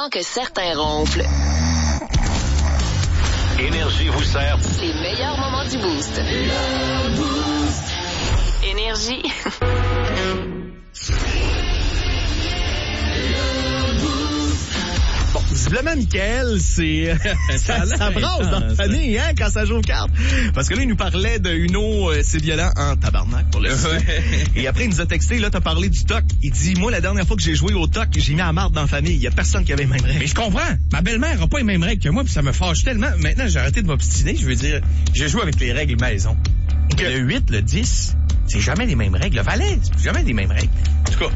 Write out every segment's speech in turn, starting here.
avant que certains ronflent. Énergie vous sert Les meilleurs moments du Boost. Énergie. Bon, visiblement, Michael, c'est ça brasse dans la famille, hein, quand ça joue aux cartes. Parce que là, il nous parlait de Uno, c'est violent en tabarnak, pour le dire. Et après, il nous a texté, là, t'as parlé du TOC. Il dit, moi, la dernière fois que j'ai joué au TOC, j'ai mis à marde dans la famille. Il y a personne qui avait les mêmes règles. Mais je comprends. Ma belle-mère a pas les mêmes règles que moi, puis ça me fâche tellement. Maintenant, j'ai arrêté de m'obstiner. Je veux dire, je joue avec les règles maison. Le 8, le 10, c'est jamais les mêmes règles. Le valet, c'est jamais les mêmes règles. En tout cas,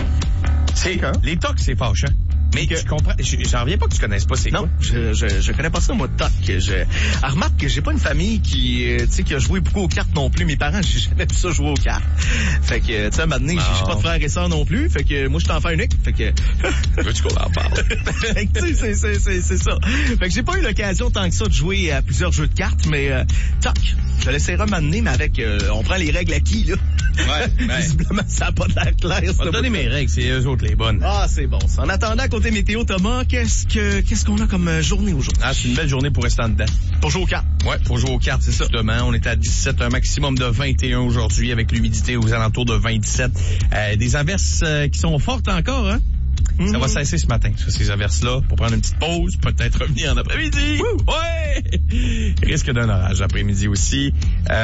les TOC, c'est fâchant. Mais tu comprends, j'en reviens pas que tu connaisses pas Non, je connais pas ça, moi, TOC. Remarque que j'ai pas une famille qui a joué beaucoup aux cartes non plus. Mes parents, j'ai jamais pu ça jouer aux cartes. Fait que, tu sais, maintenant, j'ai pas de frères et sœurs non plus. Fait que, moi, je suis enfant unique. Fait que... Veux-tu qu'on en parle? Tu sais, c'est ça. Fait que j'ai pas eu l'occasion tant que ça de jouer à plusieurs jeux de cartes, mais TOC, je l'essaierai m'amener, mais avec, on prend les règles acquis, là. Ouais. Visiblement, ça a pas l'air clair. On va donner mes règles, c'est eux autres les bonnes. Ah, c'est bon. En attendant, côté météo, Thomas, qu'est-ce qu'on a comme journée aujourd'hui? Ah, c'est une belle journée pour rester en dedans. Pour jouer aux cartes. Ouais, pour jouer aux cartes, c'est ça. Demain, on est à 17, un maximum de 21 aujourd'hui, avec l'humidité aux alentours de 27. Des averses qui sont fortes encore, hein? Ça va cesser ce matin, ces averses-là, pour prendre une petite pause, peut-être revenir en après-midi. Ouais! Risque d'un orage après-midi aussi.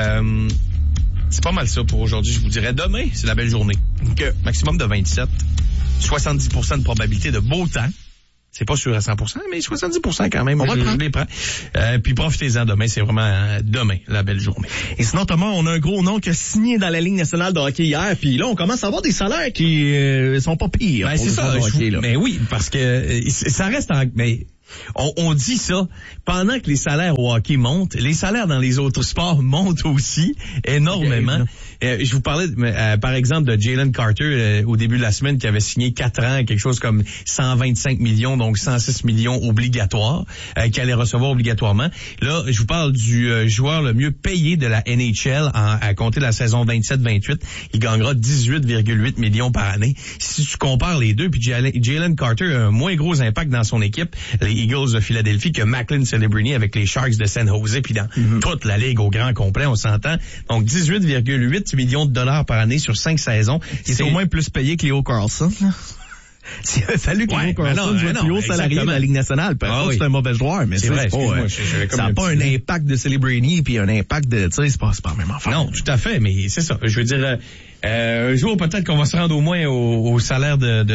C'est pas mal ça pour aujourd'hui, je vous dirais. Demain, c'est la belle journée. Donc, maximum de 27. 70% de probabilité de beau temps. C'est pas sûr à 100%, mais 70% quand même. Je les prends. Puis profitez-en demain, c'est vraiment demain, la belle journée. Et sinon, Thomas, on a un gros nom qui a signé dans la Ligue nationale de hockey hier, puis là, on commence à avoir des salaires qui sont pas pires. Ben, c'est ça. Mais oui, parce que ça reste mais on dit ça pendant que les salaires au hockey montent, les salaires dans les autres sports montent aussi énormément. Je vous parlais, par exemple, de Jalen Carter au début de la semaine qui avait signé 4 ans, quelque chose comme 125 millions, donc 106 millions obligatoires, qu'il allait recevoir obligatoirement. Là, je vous parle du joueur le mieux payé de la NHL à compter de la saison 27-28. Il gagnera 18,8 millions par année. Si tu compares les deux, puis Jalen Carter a un moins gros impact dans son équipe, les Eagles de Philadelphie, que Macklin Celebrini avec les Sharks de San Jose, puis dans toute la ligue au grand complet, on s'entend. Donc 18,8 millions de dollars par année sur 5 saisons. C'est au moins plus payé que Leo Carlson, là. S'il avait fallu que Leo Carlson joue plus haut salarié de la Ligue nationale, parce que c'est un mauvais joueur, mais c'est vrai, ça n'a pas un impact de Celebrini puis un impact de, tu sais, c'est pas la même affaire. Non, tout à fait, mais c'est ça. Je veux dire, un jour, peut-être qu'on va se rendre au moins au salaire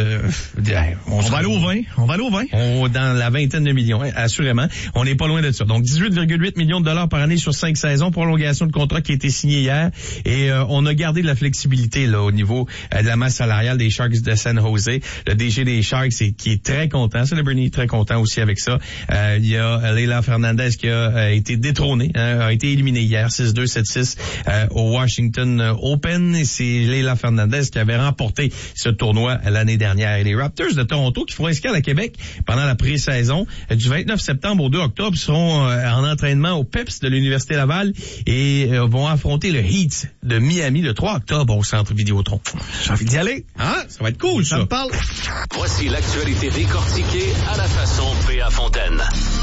on va aller au 20. On va aller au 20. Dans la vingtaine de millions, assurément. On n'est pas loin de ça. Donc, 18,8 millions de dollars par année sur 5 saisons, prolongation de contrat qui a été signé hier. Et on a gardé de la flexibilité là au niveau de la masse salariale des Sharks de San Jose. Le DG des Sharks qui est très content. Celebrini est très content aussi avec ça. Il y a Leila Fernandez qui a été détrônée, a été éliminée hier, 6-2, 7-6 au Washington Open. Et c'est Leila Fernandez qui avait remporté ce tournoi l'année dernière. Et les Raptors de Toronto qui feront escale à Québec pendant la pré-saison du 29 septembre au 2 octobre seront en entraînement au PEPS de l'Université Laval et vont affronter le Heat de Miami le 3 octobre au Centre Vidéotron. J'ai envie d'y aller. Ah, ça va être cool, ça. Ça me parle. Voici l'actualité décortiquée à la façon P.A. Fontaine.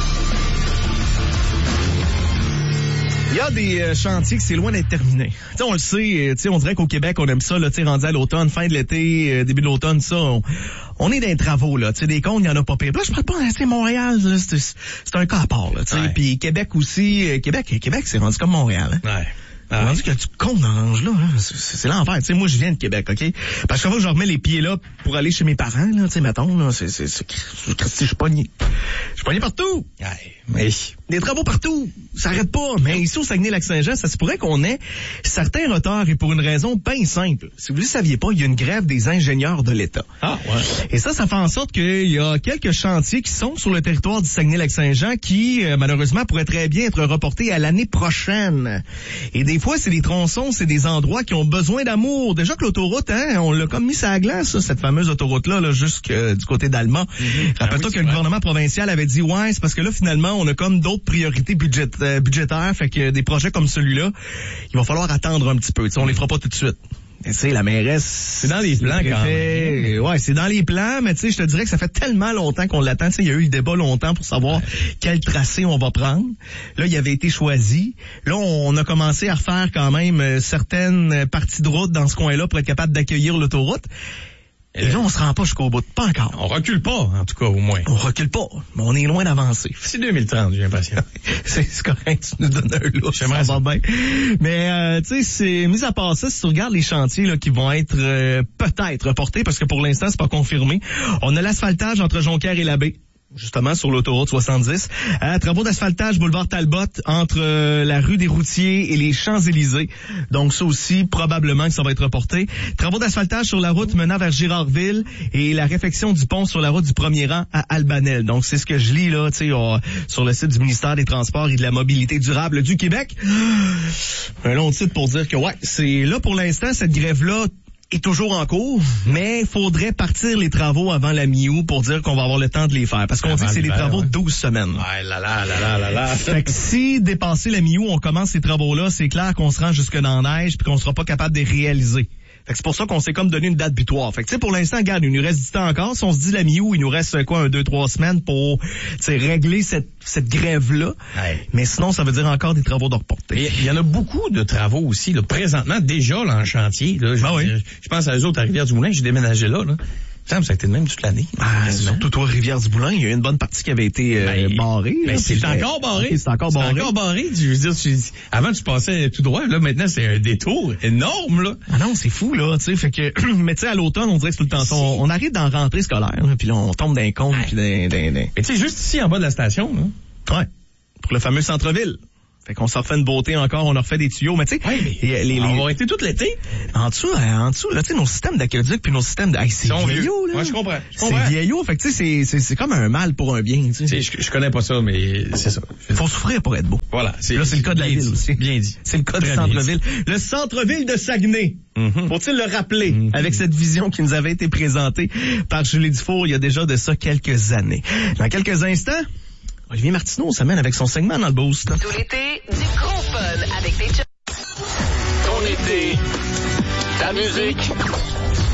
Il y a des chantiers que c'est loin d'être terminé. Tu sais, on le sait, tu sais, on dirait qu'au Québec, on aime ça, là, tu sais, rendu à l'automne, fin de l'été, début de l'automne, ça, on est dans les travaux, là, tu sais, des comptes, il y en a pas pire. Là, je parle pas, c'est Montréal, là, c'est un cas à part, là, tu sais, puis Québec aussi, Québec, c'est rendu comme Montréal, hein. Ouais. On dit que tu comptes dans l'ange-là, hein? C'est l'enfer. Tu sais, moi, je viens de Québec, OK? Parce que chaque fois que je remets les pieds là pour aller chez mes parents, là, tu sais, mettons, là, je suis pogné. Je suis pogné partout. Mais des travaux partout. Ça arrête pas. Mais ici, au Saguenay-Lac-Saint-Jean, ça se pourrait qu'on ait certains retards et pour une raison bien simple. Si vous ne le saviez pas, il y a une grève des ingénieurs de l'État. Ah, ouais. Et ça fait en sorte qu'il y a quelques chantiers qui sont sur le territoire du Saguenay-Lac-Saint-Jean qui, malheureusement, pourraient très bien être reportés à l'année prochaine. Et des fois, c'est des tronçons, c'est des endroits qui ont besoin d'amour. Déjà que l'autoroute, hein, on l'a comme mis sur la glace, ça, cette fameuse autoroute-là, là, jusque du côté d'Alma. Rappelle-toi que le gouvernement provincial avait dit, ouais, c'est parce que là, finalement, on a comme d'autres priorités budgétaires, fait que des projets comme celui-là, il va falloir attendre un petit peu. T'sais, on les fera pas tout de suite. Tu sais, la mairesse... C'est dans les plans quand même. Ouais, c'est dans les plans, mais tu sais, je te dirais que ça fait tellement longtemps qu'on l'attend. Tu sais, il y a eu le débat longtemps pour savoir quel tracé on va prendre. Là, il avait été choisi. Là, on a commencé à refaire quand même certaines parties de route dans ce coin-là pour être capable d'accueillir l'autoroute. Et là, on se rend pas jusqu'au bout. Pas encore. On recule pas, en tout cas, au moins. On recule pas, mais on est loin d'avancer. C'est 2030, j'ai l'impression. c'est correct, tu nous donnes un lot. J'aimerais ça. Va bien. Mais, tu sais, c'est, mis à part ça, si tu regardes les chantiers, là, qui vont être, peut-être reportés, parce que pour l'instant, c'est pas confirmé. On a l'asphaltage entre Jonquière et Labbé. Justement, sur l'autoroute 70. Travaux d'asphaltage boulevard Talbot entre la rue des Routiers et les Champs-Élysées. Donc, ça aussi, probablement que ça va être reporté. Travaux d'asphaltage sur la route menant vers Girardville et la réfection du pont sur la route du premier rang à Albanel. Donc, c'est ce que je lis, là, tu sais, sur le site du ministère des Transports et de la Mobilité durable du Québec. Un long titre pour dire que, ouais, c'est là pour l'instant, cette grève-là est toujours en cours, mais il faudrait partir les travaux avant la mi-août pour dire qu'on va avoir le temps de les faire. Parce qu'on dit que c'est des travaux de 12 semaines. Ouais, là. Fait que si, dépasser la mi-août, on commence ces travaux-là, c'est clair qu'on se rend jusque dans la neige puis qu'on sera pas capable de les réaliser. Fait que c'est pour ça qu'on s'est comme donné une date butoir. Fait que tu sais, pour l'instant, regarde, il nous reste du temps encore. Si on se dit la mi-août, il nous reste 2-3 semaines pour régler cette grève-là. Ouais. Mais sinon, ça veut dire encore des travaux de reporter. Il y en a beaucoup de travaux aussi, là, présentement, déjà là, en chantier. Là, je pense à eux autres à Rivière-du-Moulin, j'ai déménagé là. Ça a été de même toute l'année. Surtout toi, Rivière-du-Moulin, il y a une bonne partie qui avait été barrée. Ben, c'est encore barré. Okay, c'est encore barré. Je veux dire, avant tu passais tout droit, là maintenant c'est un détour énorme là. Ah non, c'est fou là, tu sais, fait que mais tu sais à l'automne, on dirait que c'est tout le temps on arrive dans la rentrée scolaire, puis là on tombe dans les comptes puis Mais tu sais juste ici en bas de la station là. Ouais. Pour le fameux centre-ville. Fait qu'on s'en refait une beauté encore, on leur fait des tuyaux, mais tu sais, on va été tout l'été. En dessous, là, tu sais, nos systèmes d'aqueduc puis nos systèmes c'est vieillot, là. Moi, je comprends. C'est vieillot, fait que tu sais, c'est comme un mal pour un bien, tu sais. Je connais pas ça, mais c'est ça. Faut souffrir pour être beau. Voilà. Là, c'est le cas de la ville aussi. Bien dit. C'est le cas du centre-ville. Le centre-ville de Saguenay. Faut-il le rappeler avec cette vision qui nous avait été présentée par Julie Dufour il y a déjà de ça quelques années. Dans quelques instants, Olivier Martineau s'amène avec son segment dans le Boost. Tout l'été, du gros fun avec des Ton été, ta musique,